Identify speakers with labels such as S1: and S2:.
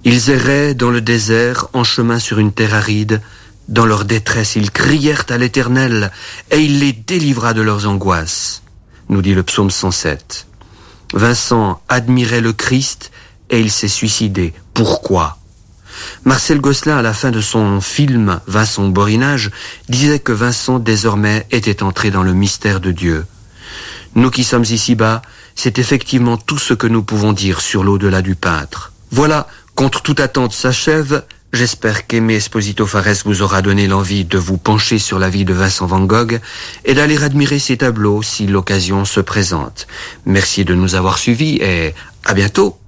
S1: Ils erraient dans le désert, en chemin sur une terre aride. Dans leur détresse, ils crièrent à l'Éternel, et il les délivra de leurs angoisses, nous dit le psaume 107. Vincent admirait le Christ, et il s'est suicidé. Pourquoi ? Marcel Gosselin, à la fin de son film « Vincent au Borinage », disait que Vincent, désormais, était entré dans le mystère de Dieu. Nous qui sommes ici-bas, c'est effectivement tout ce que nous pouvons dire sur l'au-delà du peintre. Voilà, contre toute attente s'achève. J'espère qu'Aimé Esposito Fares vous aura donné l'envie de vous pencher sur la vie de Vincent van Gogh et d'aller admirer ses tableaux si l'occasion se présente. Merci de nous avoir suivis et à bientôt.